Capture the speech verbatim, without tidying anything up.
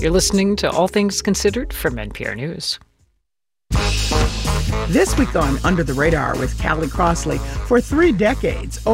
You're listening to All Things Considered from N P R News. This week on Under the Radar with Callie Crossley, for three decades,